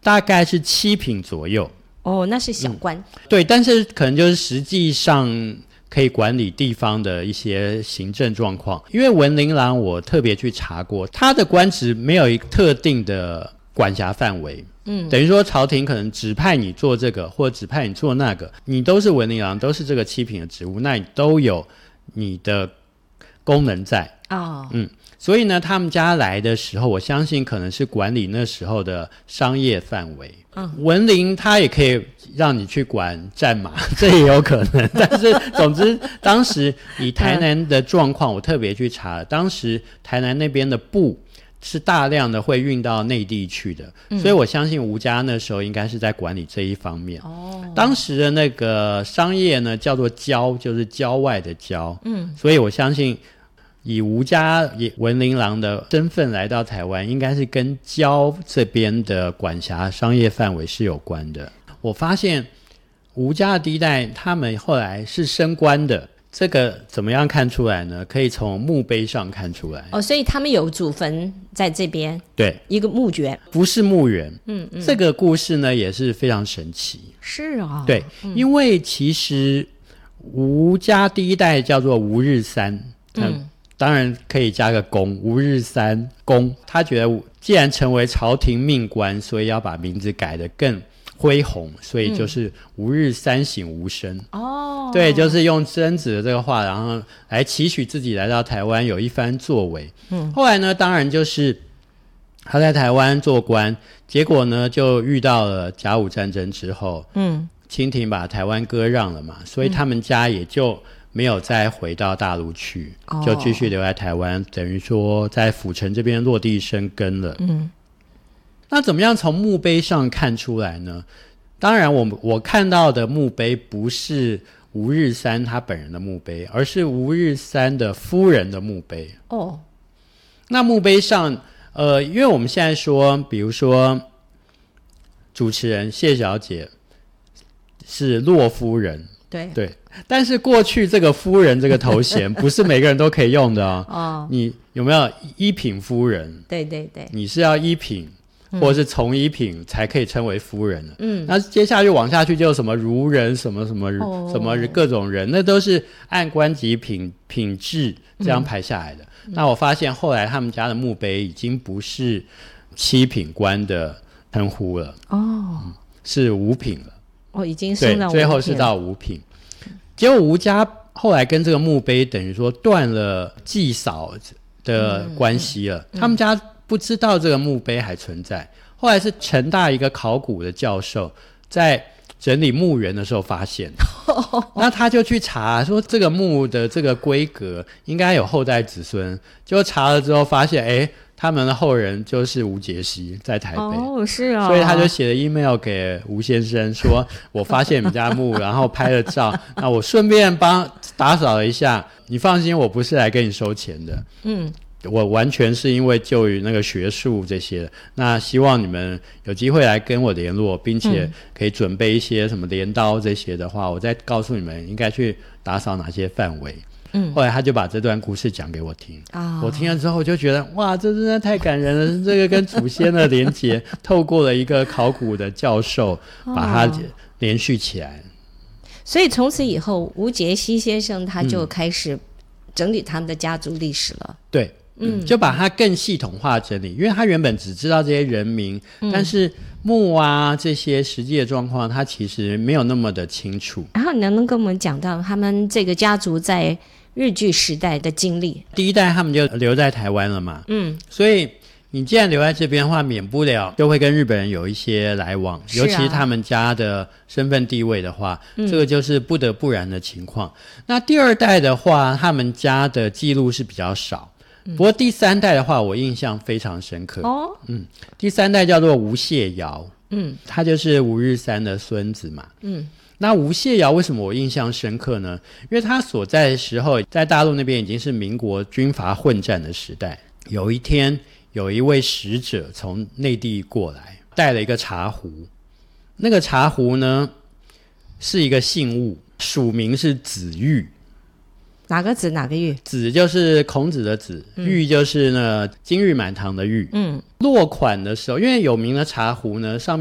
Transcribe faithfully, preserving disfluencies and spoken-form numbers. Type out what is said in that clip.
大概是七品左右。 哦，那是小官、 嗯、对，但是可能就是实际上可以管理地方的一些行政状况。因为文林郎我特别去查过，他的官职没有一个特定的管辖范围，嗯，等于说朝廷可能指派你做这个或者指派你做那个，你都是文林郎，都是这个七品的职务，那你都有你的功能在哦， 嗯，所以呢他们家来的时候，我相信可能是管理那时候的商业范围。嗯，文林他也可以让你去管战马，这也有可能。但是总之当时以台南的状况，我特别去查了，当时台南那边的布是大量的会运到内地去的、嗯、所以我相信吴家那时候应该是在管理这一方面。哦，当时的那个商业呢叫做郊，就是郊外的郊。嗯，所以我相信以吴家文林郎的身份来到台湾，应该是跟郊这边的管辖商业范围是有关的。我发现吴家的第一代他们后来是升官的，这个怎么样看出来呢？可以从墓碑上看出来。 哦，所以他们有祖坟在这边， 对， 一个墓园， 不是墓园。 嗯嗯， 这个故事呢也是非常神奇。 是啊、哦， 对、嗯，因为其实吴家第一代叫做吴日三，嗯，当然可以加个公，吴日三公。他觉得既然成为朝廷命官，所以要把名字改得更恢宏，所以就是吾日三省吾身。哦、嗯，对，就是用曾子的这个话，然后来期许自己来到台湾有一番作为。嗯，后来呢，当然就是他在台湾做官，结果呢就遇到了甲午战争之后，嗯，清廷把台湾割让了嘛，所以他们家也就没有再回到大陆去、嗯、就继续留在台湾、哦、等于说在府城这边落地生根了。嗯，那怎么样从墓碑上看出来呢？当然我我看到的墓碑不是吴日三他本人的墓碑，而是吴日三的夫人的墓碑。哦，那墓碑上呃，因为我们现在说比如说主持人谢小姐是骆夫人， 对对，但是过去这个夫人这个头衔不是每个人都可以用的哦。哦，你有没有一品夫人？ 对对对， 你是要一品或者是从一品才可以称为夫人的。嗯，那接下去往下去就有什么儒人什么什么、哦、什么各种人，那都是按官级品品质这样排下来的、嗯、那我发现后来他们家的墓碑已经不是七品官的称呼了哦、嗯，是五品了。 哦，已经升到五品了， 对，最后是到五品。结果吴家后来跟这个墓碑等于说断了祭扫的关系了、嗯嗯、他们家不知道这个墓碑还存在，后来是成大一个考古的教授在整理墓园的时候发现那他就去查说这个墓的这个规格应该有后代子孙，结果查了之后发现哎，他们的后人就是吴杰西在台北。 哦，是啊、哦， 所以他就写了 email 给吴先生说我发现你们家墓然后拍了照那我顺便帮打扫了一下，你放心我不是来跟你收钱的，嗯，我完全是因为就于那个学术这些，那希望你们有机会来跟我联络，并且可以准备一些什么镰刀这些的话、嗯、我再告诉你们应该去打扫哪些范围。嗯，后来他就把这段故事讲给我听、哦、我听了之后我就觉得哇这真的太感人了，这个跟祖先的连结透过了一个考古的教授把它连续起来、哦、 所以从此以后吴杰西先生他就开始整理他们的家族历史了、嗯、 对，嗯，就把它更系统化整理，因为他原本只知道这些人名、嗯、但是墓啊这些实际的状况他其实没有那么的清楚。 然后你能不能跟我们讲到他们这个家族在日据时代的经历？ 第一代他们就留在台湾了嘛，嗯，所以你既然留在这边的话免不了就会跟日本人有一些来往、啊、尤其是他们家的身份地位的话、嗯、这个就是不得不然的情况。那第二代的话他们家的记录是比较少、嗯、不过第三代的话我印象非常深刻哦，嗯，第三代叫做吴谢尧，嗯，他就是吴日三的孙子嘛，嗯，那吴谢尧为什么我印象深刻呢？因为他所在的时候在大陆那边已经是民国军阀混战的时代，有一天有一位使者从内地过来带了一个茶壶，那个茶壶呢是一个信物，署名是子玉。 哪个子哪个玉？ 子就是孔子的子、嗯、玉就是呢金玉满堂的玉。嗯，落款的时候因为有名的茶壶呢上面